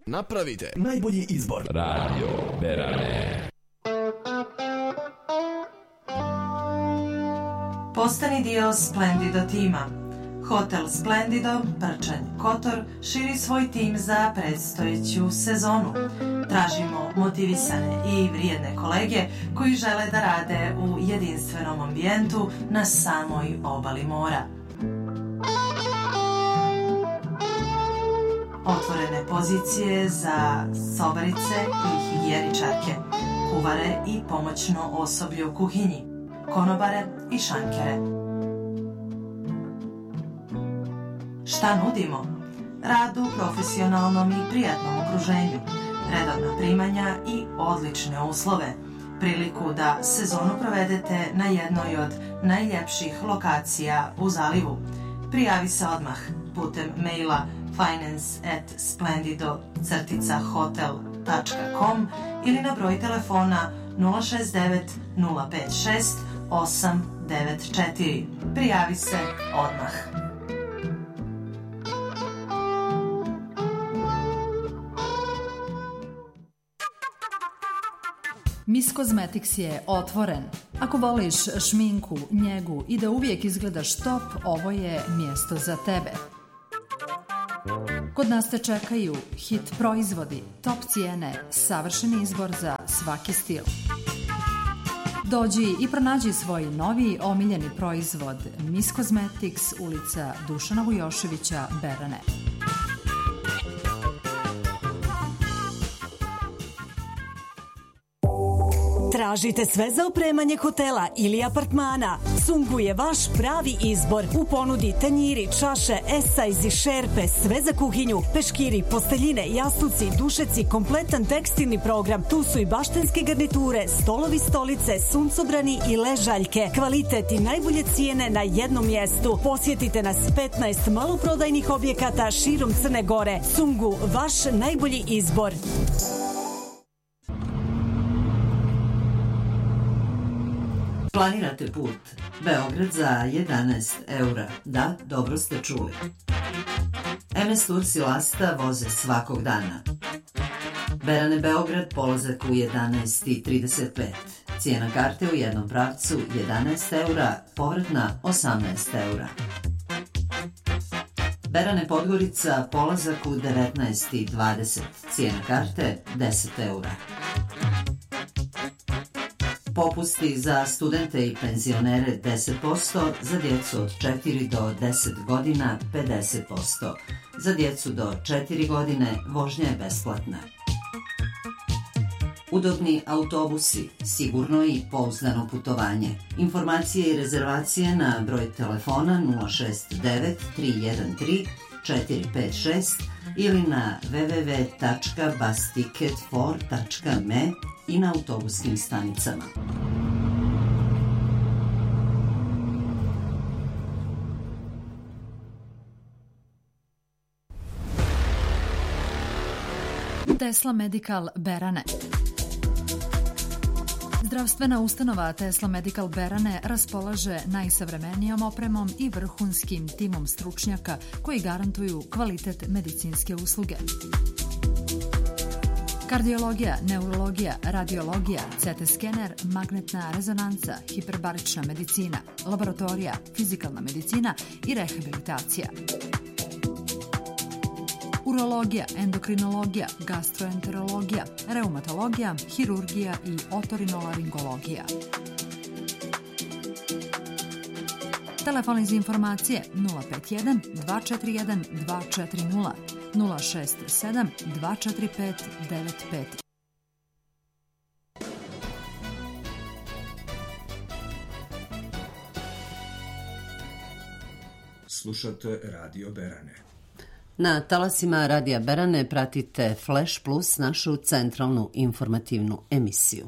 Napravite najbolji izbor. Radio Berane. Postani dio Splendido tima. Hotel Splendido, Brčanj, Kotor širi svoj tim za predstojeću sezonu. Tražimo motivisane i vrijedne kolege koji žele da rade u jedinstvenom ambijentu na samoj obali mora. Otvorene pozicije za sobarice i higijeničarke, kuvare i pomoćno osoblje u kuhinji, konobare i šankere. Šta nudimo? Rad u profesionalnom i prijatnom okruženju, redovna primanja i odlične uslove, priliku da sezonu provedete na jednoj od najljepših lokacija u zalivu. Prijavi se odmah putem maila finance@splendido-hotel.com ili na broj telefona 069 056 894. Prijavi se odmah. Miss Cosmetics je otvoren. Ako voliš šminku, njegu i da uvijek izgledaš top, ovo je mjesto za tebe. Kod nas te čekaju hit proizvodi, top cijene, savršen izbor za svaki stil. Dođi i pronađi svoj novi omiljeni proizvod Miss Cosmetics, ulica Dušana Vujoševića, Berane. Tražite sve za opremanje hotela ili apartmana? Sungu je vaš pravi izbor. U ponudi tanjiri, čaše, esajzi, šerpe, sve za kuhinju, peškiri, posteljine, jastuci, dušeci, kompletan tekstilni program. Tu su i baštenske garniture, stolovi, stolice, suncobrani i ležaljke. Kvalitet i najbolje cijene na jednom mjestu. Posjetite nas 15 maloprodajnih objekata širom Crne Gore. Sungu, vaš najbolji izbor. Planirate put Beograd za 11 eura. Da, dobro ste čuli. MS Tours i Lasta voze svakog dana. Berane Beograd, polazak u 11:35. Cijena karte u jednom pravcu 11 eura, povratna 18 eura. Berane Podgorica, polazak u 19:20. Cijena karte 10 eura. Popusti za studente i penzionere 10%, za djecu od 4 do 10 godina 50%. Za djecu do 4 godine vožnja je besplatna. Udobni autobusi, sigurno i pouzdano putovanje. Informacije i rezervacije na broj telefona 069 313 456 ili na www.busticket4.me i na autobuskim stanicama. Tesla Medical Berane. Zdravstvena ustanova Tesla Medical Berane raspolaže najsavremenijom opremom i vrhunskim timom stručnjaka koji garantuju kvalitet medicinske usluge. Kardiologija, neurologija, radiologija, CT skener, magnetna rezonanca, hiperbarična medicina, laboratorija, fizikalna medicina i rehabilitacija. Urologija, endokrinologija, gastroenterologija, reumatologija, hirurgija i otorinolaringologija. Telefon za informacije 051 241 240 067 245 95. Slušate Radio Berane. Na talasima Radija Berane pratite Flash Plus, našu centralnu informativnu emisiju.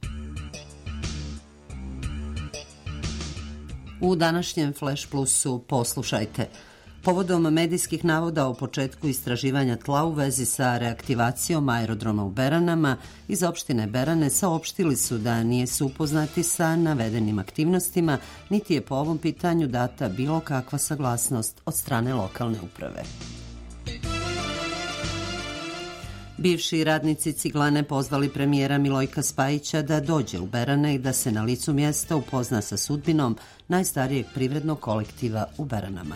U današnjem Flash Plusu poslušajte. Povodom medijskih navoda o početku istraživanja tla u vezi sa reaktivacijom aerodroma u Beranama, iz opštine Berane saopštili su da nisu upoznati sa navedenim aktivnostima, niti je po ovom pitanju data bilo kakva saglasnost od strane lokalne uprave. Bivši radnici Ciglane pozvali premijera Milojka Spajića da dođe u Berane i da se na licu mjesta upozna sa sudbinom najstarijeg privrednog kolektiva u Beranama.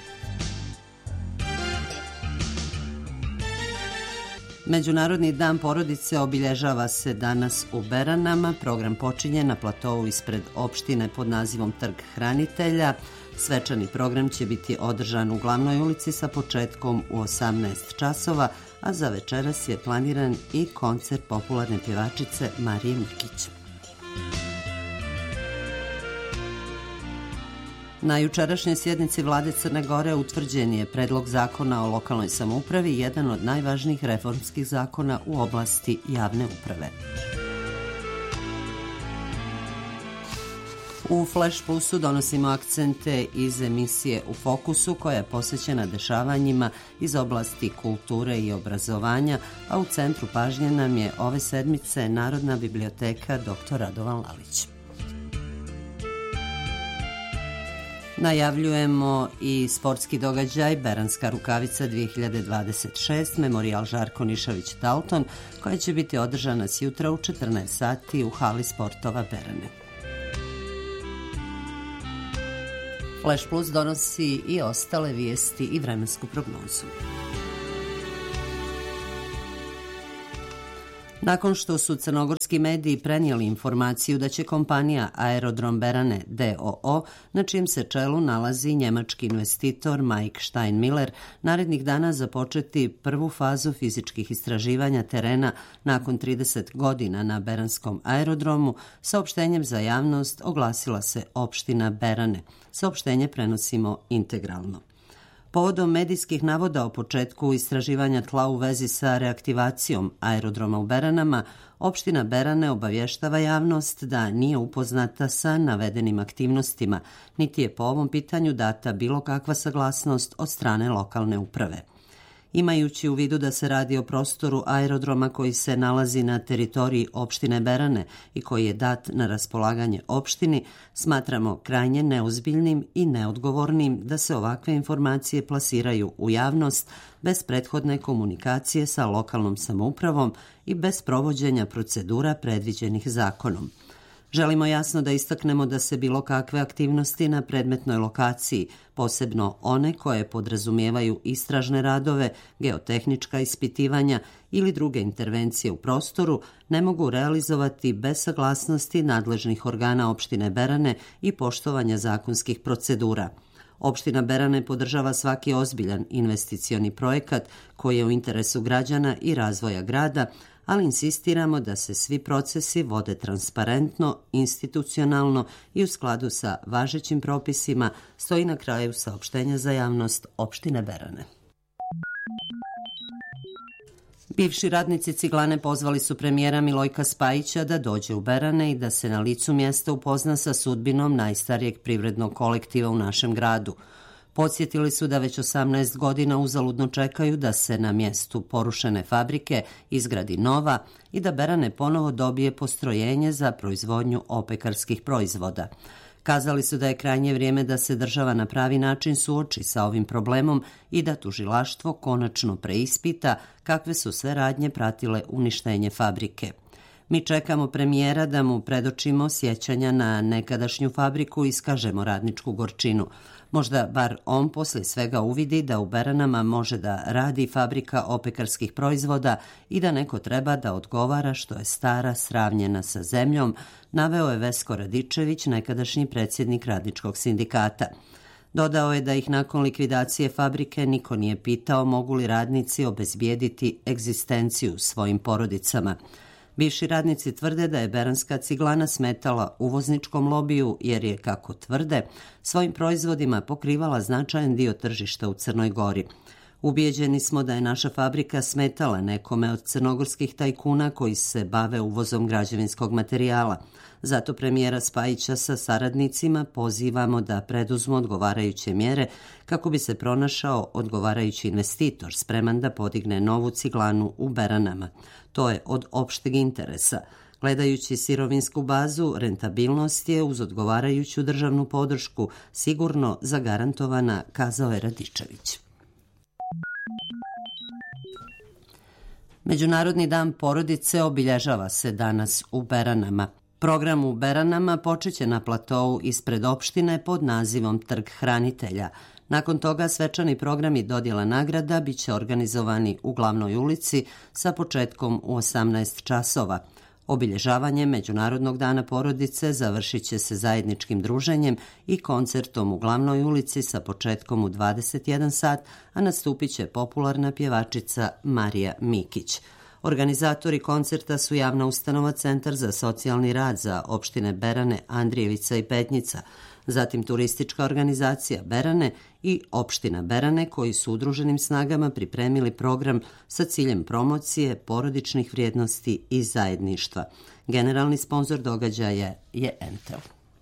Međunarodni dan porodice obilježava se danas u Beranama. Program počinje na platovu ispred opštine pod nazivom Trg hranitelja. Svečani program će biti održan u glavnoj ulici sa početkom u 18 časova, a za večeras je planiran i koncert popularne pjevačice Marije Mikić. Na jučerašnjoj sjednici Vlade Crne Gore utvrđen je predlog zakona o lokalnoj samoupravi, jedan od najvažnijih reformskih zakona u oblasti javne uprave. U Flash Plusu donosimo akcente iz emisije U fokusu koja je posvećena dešavanjima iz oblasti kulture i obrazovanja, a u centru pažnje nam je ove sedmice Narodna biblioteka dr. Radovan Lalić. Najavljujemo i sportski događaj Beranska rukavica 2026, Memorijal Žarko Nišović Dalton, koja će biti održana sjutra u 14 sati u hali sportova Berane. Flash Plus donosi i ostale vijesti i vremensku prognozu. Nakon što su crnogorski mediji prenijeli informaciju da će kompanija Aerodrom Berane d.o.o., na čijem se čelu nalazi njemački investitor Mike Steinmiller, narednih dana započeti prvu fazu fizičkih istraživanja terena nakon 30 godina na Beranskom aerodromu, saopštenjem za javnost oglasila se opština Berane. Saopštenje prenosimo integralno. Povodom medijskih navoda o početku istraživanja tla u vezi sa reaktivacijom aerodroma u Beranama, opština Berane obavještava javnost da nije upoznata sa navedenim aktivnostima, niti je po ovom pitanju data bilo kakva saglasnost od strane lokalne uprave. Imajući u vidu da se radi o prostoru aerodroma koji se nalazi na teritoriji opštine Berane i koji je dat na raspolaganje opštini, smatramo krajnje neozbiljnim i neodgovornim da se ovakve informacije plasiraju u javnost bez prethodne komunikacije sa lokalnom samoupravom i bez provođenja procedura predviđenih zakonom. Želimo jasno da istaknemo da se bilo kakve aktivnosti na predmetnoj lokaciji, posebno one koje podrazumijevaju istražne radove, geotehnička ispitivanja ili druge intervencije u prostoru, ne mogu realizovati bez saglasnosti nadležnih organa opštine Berane i poštovanja zakonskih procedura. Opština Berane podržava svaki ozbiljan investicioni projekat koji je u interesu građana i razvoja grada, ali insistiramo da se svi procesi vode transparentno, institucionalno i u skladu sa važećim propisima, stoji na kraju saopštenja za javnost opštine Berane. Bivši radnici Ciglane pozvali su premijera Milojka Spajića da dođe u Berane i da se na licu mjesta upozna sa sudbinom najstarijeg privrednog kolektiva u našem gradu. Podsjetili su da već 18 godina uzaludno čekaju da se na mjestu porušene fabrike izgradi nova i da Berane ponovo dobije postrojenje za proizvodnju opekarskih proizvoda. Kazali su da je krajnje vrijeme da se država na pravi način suoči sa ovim problemom i da tužilaštvo konačno preispita kakve su sve radnje pratile uništenje fabrike. Mi čekamo premijera da mu predočimo sjećanja na nekadašnju fabriku i iskažemo radničku gorčinu. Možda bar on poslije svega uvidi da u Beranama može da radi fabrika opekarskih proizvoda i da neko treba da odgovara što je stara sravnjena sa zemljom, naveo je Vesko Radičević, nekadašnji predsjednik radničkog sindikata. Dodao je da ih nakon likvidacije fabrike niko nije pitao mogu li radnici obezbijediti egzistenciju svojim porodicama. Bivši radnici tvrde da je Beranska ciglana smetala uvozničkom lobiju jer je, kako tvrde, svojim proizvodima pokrivala značajan dio tržišta u Crnoj Gori. Ubijeđeni smo da je naša fabrika smetala nekome od crnogorskih tajkuna koji se bave uvozom građevinskog materijala. Zato premijera Spajića sa saradnicima pozivamo da preduzmu odgovarajuće mjere kako bi se pronašao odgovarajući investitor spreman da podigne novu ciglanu u Beranama. To je od opšteg interesa. Gledajući sirovinsku bazu, rentabilnost je uz odgovarajuću državnu podršku sigurno zagarantovana, kazao je Radičević. Međunarodni dan porodice obilježava se danas u Beranama. Program u Beranama počeće na platou ispred opštine pod nazivom Trg hranitelja. Nakon toga svečani programi dodjela nagrada biće organizovani u glavnoj ulici sa početkom u 18 časova. Obilježavanje Međunarodnog dana porodice završit će se zajedničkim druženjem i koncertom u glavnoj ulici sa početkom u 21 sat, a nastupit će popularna pjevačica Marija Mikić. Organizatori koncerta su javna ustanova Centar za socijalni rad za opštine Berane, Andrijevica i Petnjica, zatim turistička organizacija Berane i opština Berane koji su udruženim snagama pripremili program sa ciljem promocije porodičnih vrijednosti i zajedništva. Generalni sponzor događaja je Entel.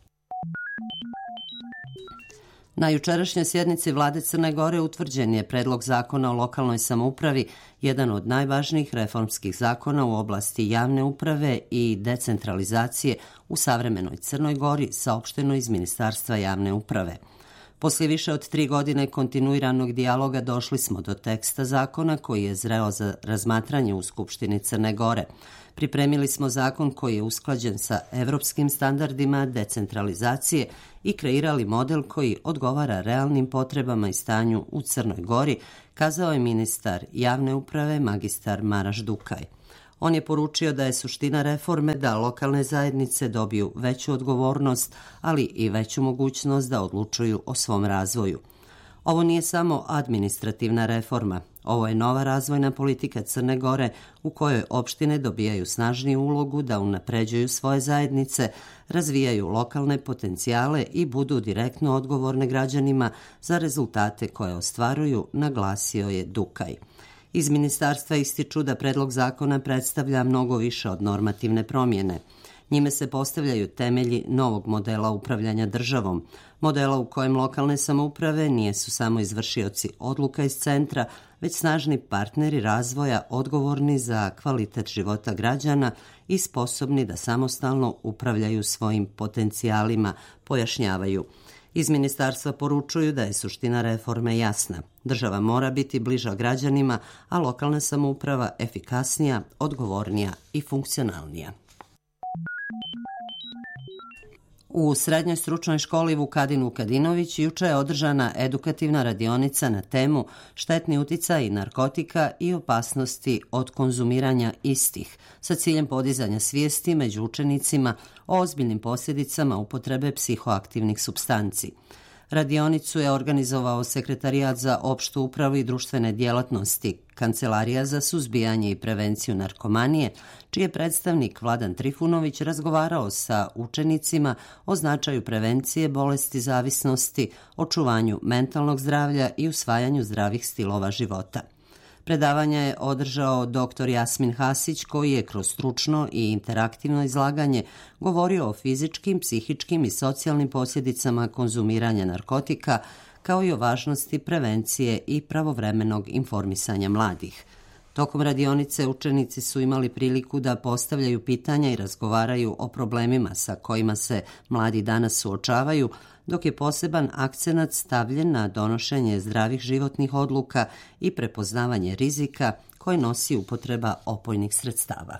Na jučerašnjoj sjednici Vlade Crne Gore utvrđen je predlog zakona o lokalnoj samoupravi, jedan od najvažnijih reformskih zakona u oblasti javne uprave i decentralizacije u savremenoj Crnoj Gori, saopšteno iz Ministarstva javne uprave. Poslije više od 3 godine kontinuiranog dijaloga došli smo do teksta zakona koji je zreo za razmatranje u Skupštini Crne Gore. Pripremili smo zakon koji je usklađen sa evropskim standardima decentralizacije i kreirali model koji odgovara realnim potrebama i stanju u Crnoj Gori, kazao je ministar javne uprave magistar Maraš Dukaj. On je poručio da je suština reforme da lokalne zajednice dobiju veću odgovornost, ali i veću mogućnost da odlučuju o svom razvoju. Ovo nije samo administrativna reforma, ovo je nova razvojna politika Crne Gore u kojoj opštine dobijaju snažniju ulogu da unapređuju svoje zajednice, razvijaju lokalne potencijale i budu direktno odgovorne građanima za rezultate koje ostvaruju, naglasio je Dukaj. Iz ministarstva ističu da predlog zakona predstavlja mnogo više od normativne promjene. Njime se postavljaju temelji novog modela upravljanja državom, modela u kojem lokalne samouprave nisu samo izvršioci odluka iz centra, već snažni partneri razvoja odgovorni za kvalitet života građana i sposobni da samostalno upravljaju svojim potencijalima, pojašnjavaju. Iz ministarstva poručuju da je suština reforme jasna. Država mora biti bliža građanima, a lokalna samouprava efikasnija, odgovornija i funkcionalnija. U Srednjoj stručnoj školi Vukadin Vukadinović juče je održana edukativna radionica na temu štetni uticaj narkotika i opasnosti od konzumiranja istih, sa ciljem podizanja svijesti među učenicima o ozbiljnim posljedicama upotrebe psihoaktivnih supstanci. Radionicu je organizovao Sekretarijat za opštu upravu i društvene djelatnosti, Kancelarija za suzbijanje i prevenciju narkomanije, čiji je predstavnik Vladan Trifunović razgovarao sa učenicima o značaju prevencije bolesti zavisnosti, očuvanju mentalnog zdravlja i usvajanju zdravih stilova života. Predavanje je održao dr. Jasmin Hasić koji je kroz stručno i interaktivno izlaganje govorio o fizičkim, psihičkim i socijalnim posljedicama konzumiranja narkotika, kao i o važnosti prevencije i pravovremenog informisanja mladih. Tokom radionice učenici su imali priliku da postavljaju pitanja i razgovaraju o problemima sa kojima se mladi danas suočavaju, dok je poseban akcenat stavljen na donošenje zdravih životnih odluka i prepoznavanje rizika koje nosi upotreba opojnih sredstava.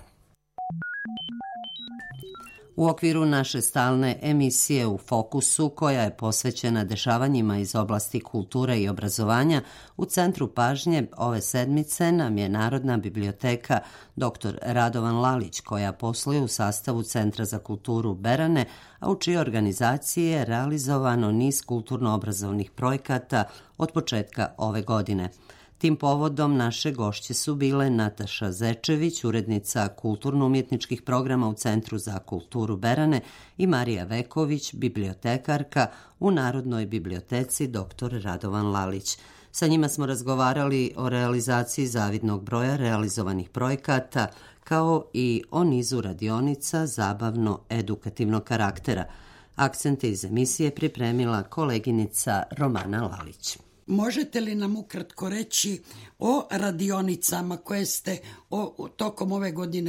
U okviru naše stalne emisije U fokusu, koja je posvećena dešavanjima iz oblasti kulture i obrazovanja, u centru pažnje ove sedmice nam je Narodna biblioteka dr. Radovan Lalić, koja posluje u sastavu Centra za kulturu Berane, a u čijoj organizaciji je realizovano niz kulturno-obrazovnih projekata od početka ove godine. Tim povodom naše gošće su bile Nataša Zečević, urednica kulturno-umjetničkih programa u Centru za kulturu Berane, i Marija Veković, bibliotekarka u Narodnoj biblioteci dr. Radovan Lalić. Sa njima smo razgovarali o realizaciji zavidnog broja realizovanih projekata, kao i o nizu radionica zabavno-edukativnog karaktera. Akcente iz emisije pripremila koleginica Romana Lalić. Možete li nam ukratko reći o radionicama koje ste tokom ove godine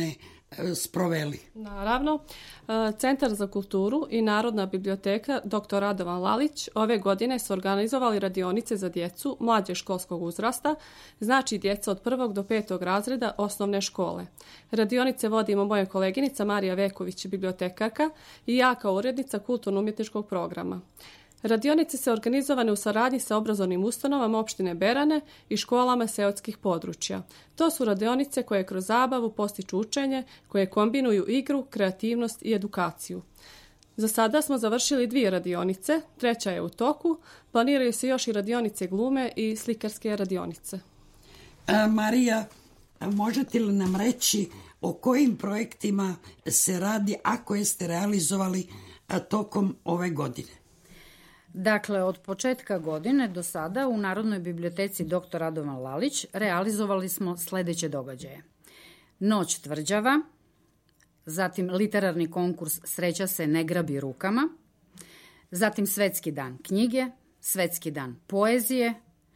sproveli? Naravno. Centar za kulturu i Narodna biblioteka dr. Radovan Lalić ove godine su organizovali radionice za djecu mlađe školskog uzrasta, znači djeca od 1. do 5. razreda osnovne škole. Radionice vodimo moja koleginica Marija Veković, bibliotekarka, i ja kao urednica kulturno-umjetničkog programa. Radionice se organizovane u saradnji sa obrazovnim ustanovama opštine Berane i školama seoskih područja. To su radionice koje kroz zabavu postiču učenje, koje kombinuju igru, kreativnost i edukaciju. Za sada smo završili 2 radionice, 3. je u toku, planiraju se još i radionice glume i slikarske radionice. Marija, možete li nam reći o kojim projektima se radi, a koje ste realizovali tokom ove godine? Dakle, od početka godine do sada u Narodnoj biblioteci dr. Radovan Lalić realizovali smo sljedeće događaje. Noć tvrđava, zatim literarni konkurs Sreća se ne grabi rukama, zatim Svetski dan knjige, Svetski dan poezije,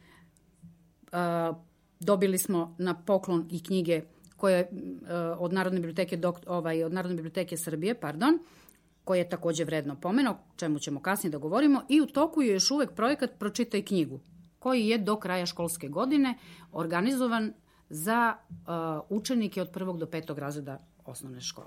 dobili smo na poklon i knjige koje od Narodne biblioteke Srbije, koji je također vredno pomeno, čemu ćemo kasnije da govorimo, i u toku je još uvijek projekat Pročitaj knjigu, koji je do kraja školske godine organizovan za učenike od 1. do 5. razreda osnovne škole.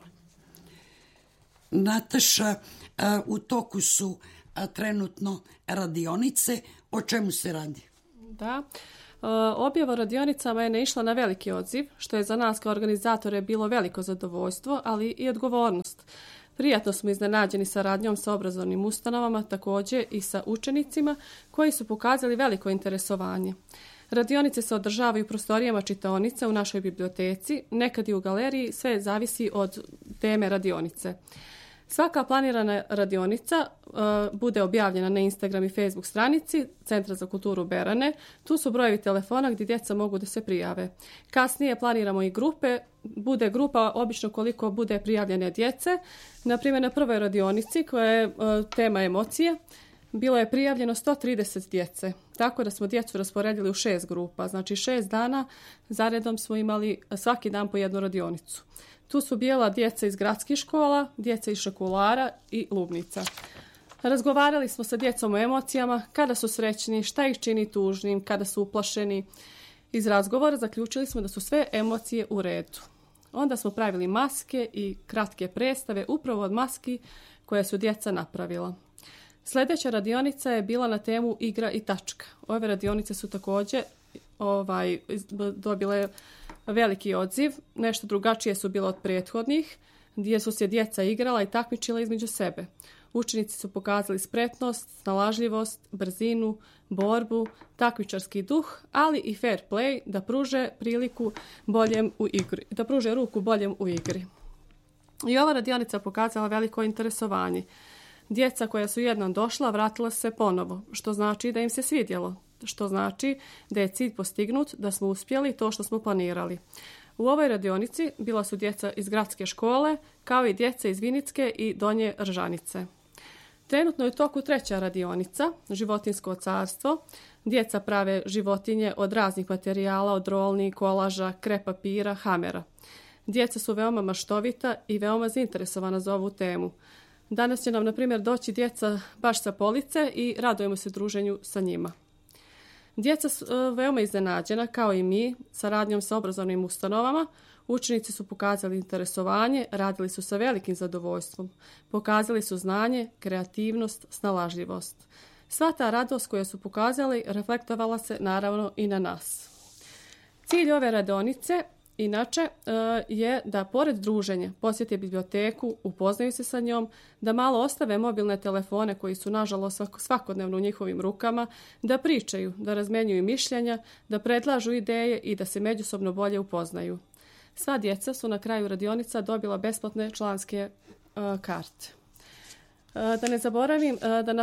Nataša, u toku su trenutno radionice. O čemu se radi? Da, objava radionicama je naišla na veliki odziv, što je za nas kao organizatore bilo veliko zadovoljstvo, ali i odgovornost. Prijatno smo iznenađeni saradnjom sa obrazovnim ustanovama, također i sa učenicima koji su pokazali veliko interesovanje. Radionice se održavaju u prostorijama čitaonice u našoj biblioteci, nekad i u galeriji, sve zavisi od teme radionice. Svaka planirana radionica bude objavljena na Instagram i Facebook stranici Centra za kulturu Berane. Tu su brojevi telefona gdje djeca mogu da se prijave. Kasnije planiramo i grupe. Bude grupa obično koliko bude prijavljene djece. Naprimjer, na prvoj radionici koja je tema emocije bilo je prijavljeno 130 djece. Tako da smo djecu rasporedili u 6 grupa. Znači 6 dana zaredom smo imali svaki dan po jednu radionicu. Tu su bijela djeca iz gradskih škola, djeca iz Šakulara i Lubnica. Razgovarali smo sa djecom o emocijama, kada su srećni, šta ih čini tužnim, kada su uplašeni. Iz razgovora zaključili smo da su sve emocije u redu. Onda smo pravili maske i kratke predstave upravo od maski koje su djeca napravila. Sljedeća radionica je bila na temu igra i tačka. Ove radionice su također dobile veliki odziv. Nešto drugačije su bilo od prethodnih, gdje su se djeca igrala i takmičila između sebe. Učenici su pokazali spretnost, snalažljivost, brzinu, borbu, takmičarski duh, ali i fair play da pruže priliku boljem u igri, da pruže ruku boljem u igri. I ova radionica pokazala veliko interesovanje. Djeca koja su jednom došla vratila se ponovo, što znači da im se svidjelo, što znači da je cilj postignut, da smo uspjeli to što smo planirali. U ovoj radionici bila su djeca iz gradske škole, kao i djeca iz Vinicke i Donje Ržanice. Trenutno je u toku 3. radionica, životinjsko carstvo. Djeca prave životinje od raznih materijala, od rolni, kolaža, krep papira, hamera. Djeca su veoma maštovita i veoma zainteresovana za ovu temu. Danas će nam, na primjer, doći djeca baš sa police i radujemo se druženju sa njima. Djeca su veoma iznenađena, kao i mi, saradnjom sa obrazovnim ustanovama. Učenici su pokazali interesovanje, radili su sa velikim zadovoljstvom. Pokazali su znanje, kreativnost, snalažljivost. Sva ta radost koju su pokazali reflektovala se naravno i na nas. Cilj ove radionice inače je da pored druženja posjete biblioteku, upoznaju se sa njom, da malo ostave mobilne telefone koji su nažalost svakodnevno u njihovim rukama, da pričaju, da razmenjuju mišljenja, da predlažu ideje i da se međusobno bolje upoznaju. Sva djeca su na kraju radionica dobila besplatne članske karte. Da ne zaboravim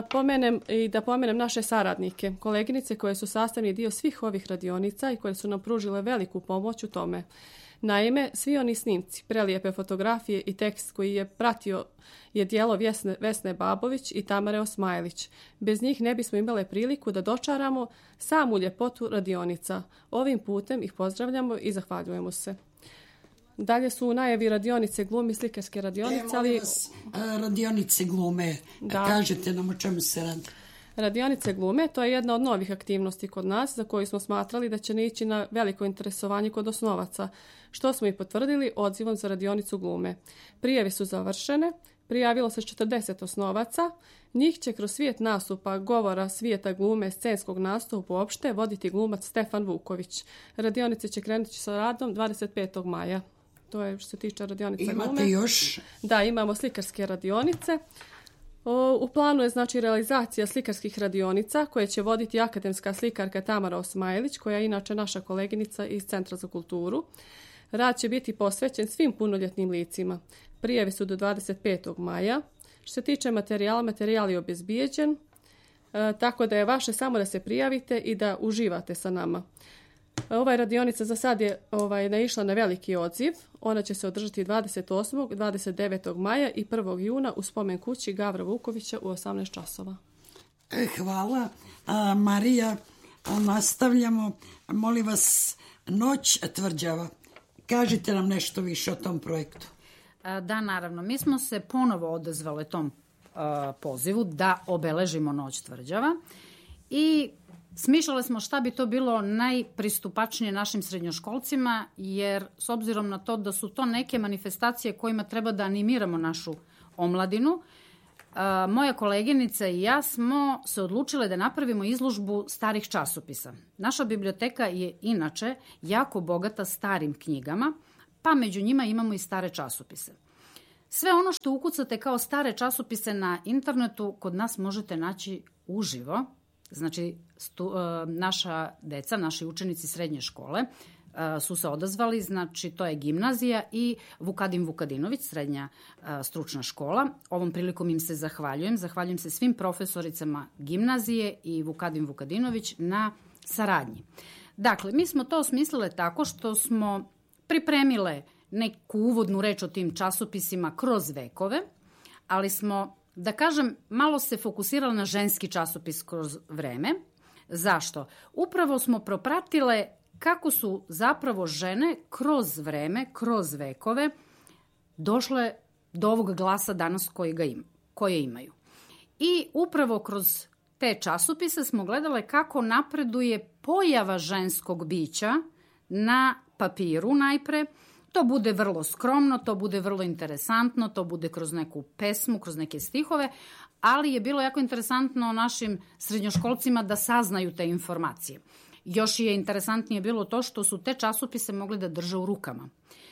da pomenem naše saradnike, koleginice koje su sastavni dio svih ovih radionica i koje su nam pružile veliku pomoć u tome. Naime, svi oni snimci, prelijepe fotografije i tekst koji je pratio je djelo Vesne Babović i Tamare Osmajlić. Bez njih ne bismo imale priliku da dočaramo samu ljepotu radionica. Ovim putem ih pozdravljamo i zahvaljujemo se. Dalje su u najavi radionice glume, slikarske radionice, ali... Radionice glume, kažete nam o čemu se radi. Radionice glume, to je jedna od novih aktivnosti kod nas za koju smo smatrali da će naići na veliko interesovanje kod osnovaca, što smo i potvrdili odzivom za radionicu glume. Prijave su završene, prijavilo se 40 osnovaca, njih će kroz svijet nastupa, govora svijeta glume, scenskog nastupa uopšte voditi glumac Stefan Vuković. Radionice će krenuti sa radom 25. maja. To je što se tiče radionica glume. Imate još? Da, imamo slikarske radionice. U planu je znači realizacija slikarskih radionica koje će voditi akademska slikarka Tamara Osmajlić, koja je inače naša koleginica iz Centra za kulturu. Rad će biti posvećen svim punoljetnim licima. Prijave su do 25. maja. Što se tiče materijala, materijal je obezbijeđen, tako da je vaše samo da se prijavite i da uživate sa nama. Ova radionica za sad je naišla na veliki odziv. Ona će se održati 28. 29. maja i 1. juna u spomen kući Gavra Vukovića u 18 časova. Hvala. Marija, nastavljamo. Molim vas, Noć tvrđava. Kažite nam nešto više o tom projektu. Da, naravno. Mi smo se ponovo odazvali tom pozivu da obeležimo Noć tvrđava i smišljali smo šta bi to bilo najpristupačnije našim srednjoškolcima, jer s obzirom na to da su to neke manifestacije kojima treba da animiramo našu omladinu, moja koleginica i ja smo se odlučile da napravimo izložbu starih časopisa. Naša biblioteka je inače jako bogata starim knjigama, pa među njima imamo i stare časopise. Sve ono što ukucate kao stare časopise na internetu kod nas možete naći uživo. Znači, naša deca, naši učenici srednje škole su se odazvali, znači to je gimnazija i Vukadim Vukadinović, srednja stručna škola. Ovom prilikom im se zahvaljujem. Zahvaljujem se svim profesoricama gimnazije i Vukadim Vukadinović na saradnji. Dakle, mi smo to osmislile tako što smo pripremile neku uvodnu reč o tim časopisima kroz vekove, ali smo, da kažem, malo se fokusirali na ženski časopis kroz vreme. Zašto? Upravo smo propratile kako su zapravo žene kroz vreme, kroz vekove došle do ovog glasa danas koje imaju. I upravo kroz te časopise smo gledale kako napreduje pojava ženskog bića na papiru najpre. To bude vrlo skromno, to bude vrlo interesantno, to bude kroz neku pesmu, kroz neke stihove, ali je bilo jako interesantno našim srednjoškolcima da saznaju te informacije. Još je interesantnije bilo to što su te časopise mogli da drže u rukama,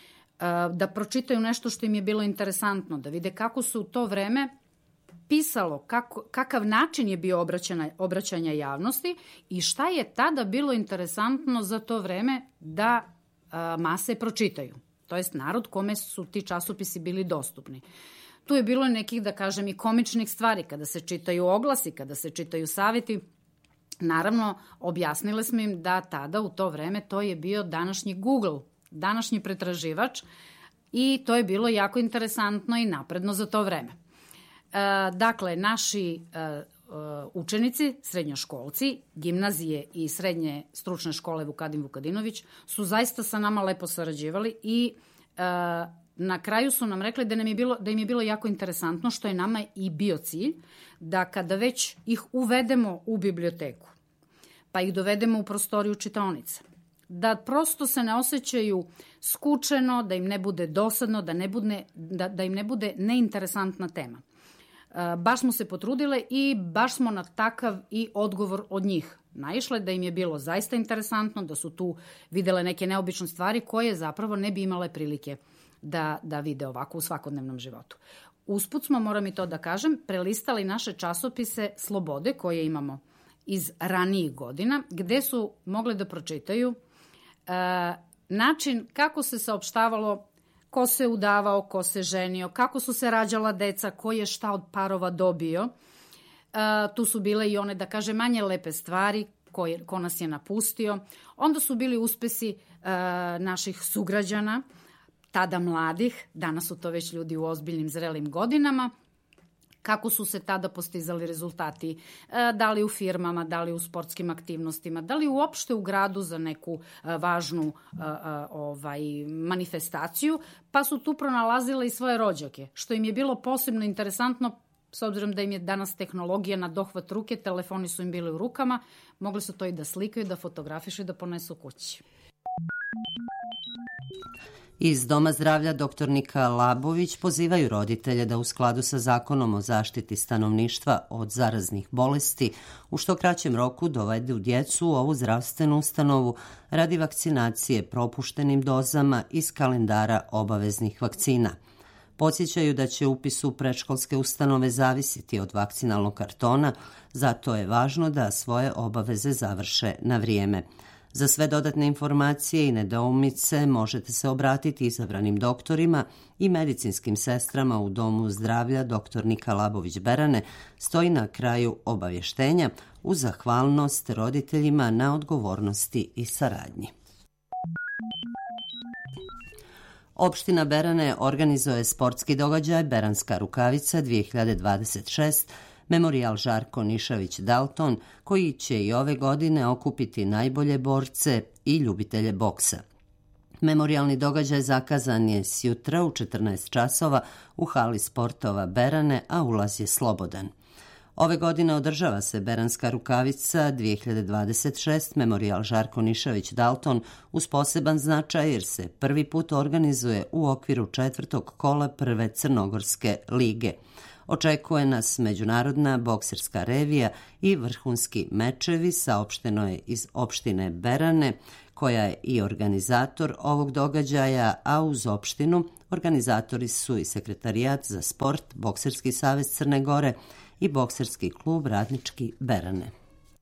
da pročitaju nešto što im je bilo interesantno, da vide kako se u to vreme pisalo, kakav način je bio obraćanja javnosti i šta je tada bilo interesantno za to vreme da mase pročitaju. To jest narod kome su ti časopisi bili dostupni. Tu je bilo nekih, da kažem, i komičnih stvari, kada se čitaju oglasi, kada se čitaju savjeti. Naravno, objasnili smo im da tada u to vreme to je bio današnji Google, današnji pretraživač i to je bilo jako interesantno i napredno za to vreme. Dakle, naši učenici, srednjoškolci, gimnazije i srednje stručne škole Vukadim Vukadinović su zaista sa nama lepo sarađivali i na kraju su nam rekli da im je bilo jako interesantno, što je nama i bio cilj, da kada već ih uvedemo u biblioteku, pa ih dovedemo u prostoriju čitaonice, da prosto se ne osjećaju skučeno, da im ne bude dosadno, da im ne bude neinteresantna tema. Baš smo se potrudile i baš smo na takav i odgovor od njih naišle, da im je bilo zaista interesantno, da su tu videle neke neobične stvari koje zapravo ne bi imale prilike da vide ovako u svakodnevnom životu. Usput smo, moram i to da kažem, prelistali naše časopise Slobode koje imamo iz ranijih godina, gde su mogle da pročitaju način kako se saopštavalo ko se udavao, ko se ženio, kako su se rađala deca, ko je šta od parova dobio. Tu su bile i one, da kaže, manje lepe stvari, ko nas je napustio. Onda su bili uspesi naših sugrađana, tada mladih, danas su to već ljudi u ozbiljnim zrelim godinama. kako su se tada postizali rezultati, da li u firmama, da li u sportskim aktivnostima, da li uopšte u gradu za neku važnu manifestaciju, pa su tu pronalazile i svoje rođake, što im je bilo posebno interesantno, s obzirom da im je danas tehnologija na dohvat ruke, telefoni su im bili u rukama, mogli su to i da slikaju, da fotografišu i da ponesu kući. Iz Doma zdravlja dr. Nika Labović pozivaju roditelje da u skladu sa Zakonom o zaštiti stanovništva od zaraznih bolesti u što kraćem roku dovedu djecu u ovu zdravstvenu ustanovu radi vakcinacije propuštenim dozama iz kalendara obaveznih vakcina. Podsjećaju da će upis u predškolske ustanove zavisiti od vakcinalnog kartona, zato je važno da svoje obaveze završe na vrijeme. Za sve dodatne informacije i nedoumice možete se obratiti izabranim doktorima i medicinskim sestrama u Domu zdravlja dr. Nika Labović Berane, stoji na kraju obavještenja uz zahvalnost roditeljima na odgovornosti i saradnji. Opština Berane organizuje sportski događaj Beranska rukavica 2026, Memorijal Žarko Nišavić Dalton, koji će i ove godine okupiti najbolje borce i ljubitelje boksa. Memorijalni događaj zakazan je sjutra u 14 časova u hali sportova Berane, a ulaz je slobodan. Ove godine održava se Beranska rukavica 2026 Memorijal Žarko Nišavić Dalton uz poseban značaj jer se prvi put organizuje u okviru 4. kola prve Crnogorske lige. Očekuje nas međunarodna bokserska revija i vrhunski mečevi, saopšteno je iz opštine Berane, koja je i organizator ovog događaja, a uz opštinu organizatori su i Sekretarijat za sport, Bokserski savez Crne Gore i Bokserski klub Radnički Berane.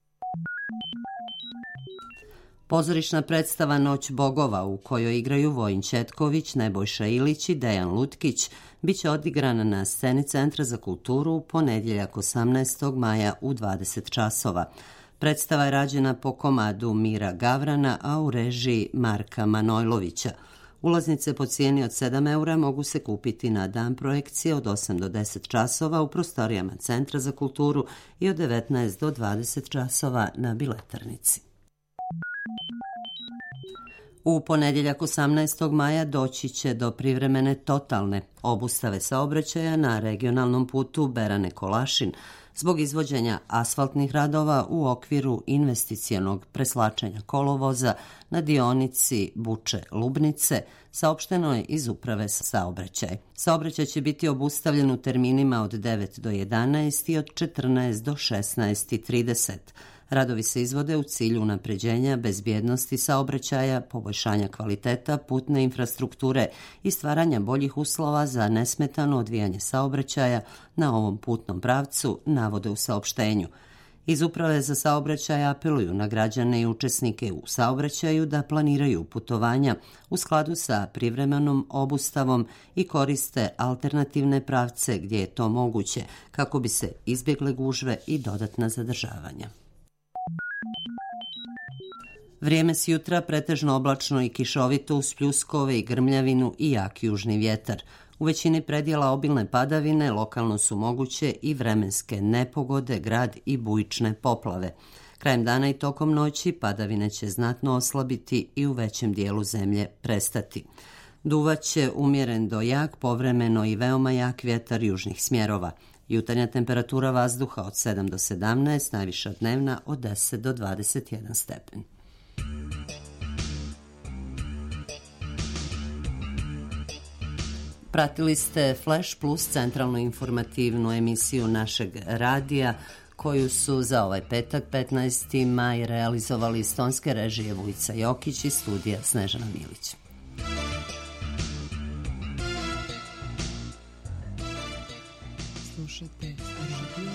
Pozorišna predstava Noć bogova u kojoj igraju Vojin Ćetković, Nebojša Ilić i Dejan Lutkić biće odigrana na sceni Centra za kulturu u ponedjeljak 18. maja u 20 časova. Predstava je rađena po komadu Mira Gavrana, a u režiji Marka Manojlovića. Ulaznice po cijeni od 7 eura mogu se kupiti na dan projekcije od 8 do 10 časova u prostorijama Centra za kulturu i od 19 do 20 časova na biletarnici. U ponedjeljak 18. maja doći će do privremene totalne obustave saobraćaja na regionalnom putu Berane-Kolašin zbog izvođenja asfaltnih radova u okviru investicionog preslačenja kolovoza na dionici Buče-Lubnice, saopšteno je iz Uprave saobraćaj. Saobraćaj će biti obustavljen u terminima od 9 do 11 i od 14 do 16:30. Radovi se izvode u cilju unapređenja bezbjednosti saobraćaja, poboljšanja kvaliteta putne infrastrukture i stvaranja boljih uslova za nesmetano odvijanje saobraćaja na ovom putnom pravcu, navode u saopštenju. Iz Uprave za saobraćaj apeluju na građane i učesnike u saobraćaju da planiraju putovanja u skladu sa privremenom obustavom i koriste alternativne pravce gdje je to moguće kako bi se izbjegle gužve i dodatna zadržavanja. Vrijeme s jutra pretežno oblačno i kišovito uz pljuskove i grmljavinu i jak južni vjetar. U većini predjela obilne padavine, lokalno su moguće i vremenske nepogode, grad i bujične poplave. Krajem dana i tokom noći padavine će znatno oslabiti i u većem dijelu zemlje prestati. Duvaće umjeren do jak, povremeno i veoma jak vjetar južnih smjerova. Jutarnja temperatura vazduha od 7 do 17, najviša dnevna od 10 do 21 stepen. Pratili ste Flash Plus, centralnu informativnu emisiju našeg radija, koju su za ovaj petak 15. maj realizovali iz tonske režije Vujica Jokić i studija Snežana Milić. Slušajte radio